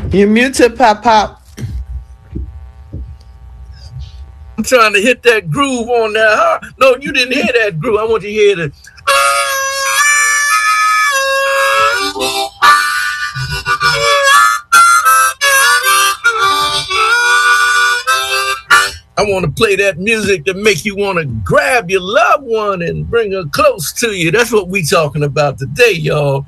You're muted, Pop Pop. I'm trying to hit that groove on that. Huh? No, you didn't hear that groove. I want you to hear the. I want to play that music that make you want to grab your loved one and bring her close to you. That's what we talking about today, y'all.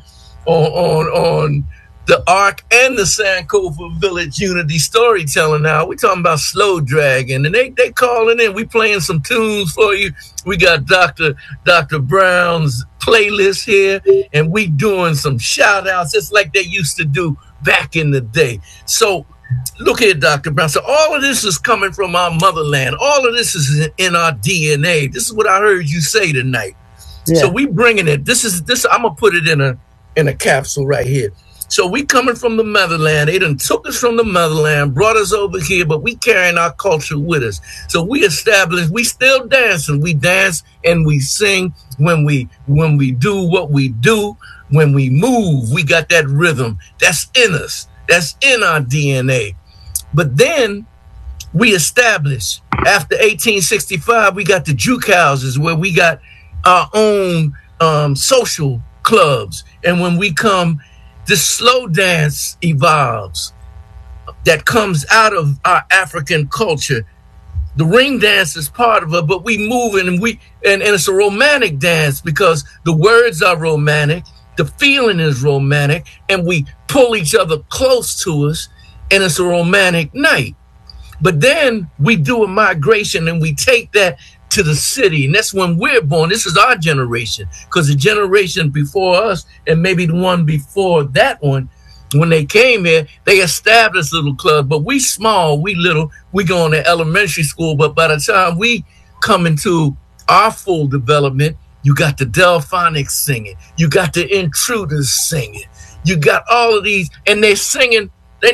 On the Ark and the Sankofa Village Unity Storytelling. Now we talking about Slow Dragon, and they calling in. We playing some tunes for you. We got Dr. Brown's playlist here, and we doing some shout outs just like they used to do back in the day. So look here, Dr. Brown. So all of this is coming from our motherland. All of this is in our DNA. This is what I heard you say tonight. Yeah. So we bringing it. This. I'm gonna put it in a capsule right here. So we coming from the motherland. They done took us from the motherland, brought us over here, but we carrying our culture with us. So we established, we still dancing. We dance and we sing when we do what we do. When we move, we got that rhythm. That's in us. That's in our DNA. But then we established, after 1865, we got the juke houses where we got our own social clubs. And when we come, this slow dance evolves that comes out of our African culture. The ring dance is part of it, but we move and it's a romantic dance because the words are romantic, the feeling is romantic, and we pull each other close to us, and it's a romantic night. But then we do a migration and we take that to the city, and that's when we're born. This is our generation, because the generation before us and maybe the one before that one, when they came here, they established little clubs, but we small, we little, we going to elementary school, but by the time we come into our full development, you got the Delphonics singing, you got the Intruders singing, you got all of these, and they're singing,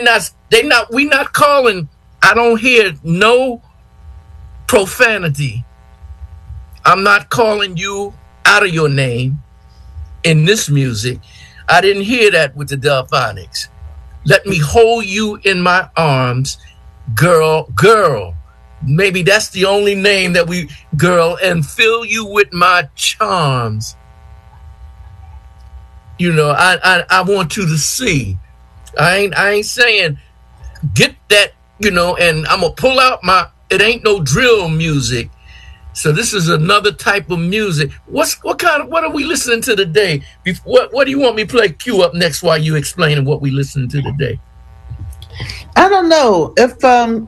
we not calling, I don't hear no profanity. I'm not calling you out of your name in this music. I didn't hear that with the Delphonics. Let me hold you in my arms, girl. Maybe that's the only name that girl, and fill you with my charms. You know, I want you to see. I ain't saying get that, you know, and I'm gonna pull out it ain't no drill music. So this is another type of music. What are we listening to today? What do you want me to play cue up next while you explaining what we listening to today? I don't know if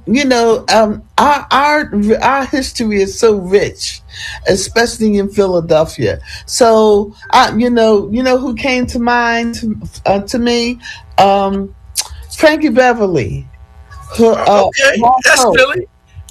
our history is so rich, especially in Philadelphia. So you know who came to mind to me, Frankie Beverly. Okay, that's Philly.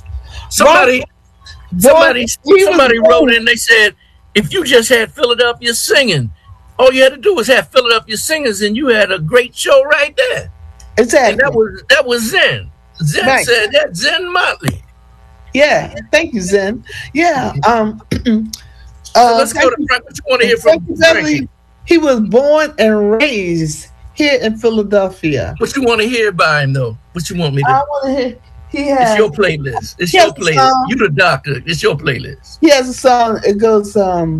Somebody wrote in. They said, if you just had Philadelphia singing, all you had to do was have Philadelphia singers, and you had a great show right there. Exactly. And that was Zen. Zen right. Said that. Zen Motley. Yeah. Thank you, Zen. Yeah. So let's go to Frank. What you want to hear from Frankie? He was born and raised here in Philadelphia. What you want to hear by him, though? What you want me to? I want to hear. It's your playlist. It's your playlist. You the doctor. It's your playlist. He has a song. It goes.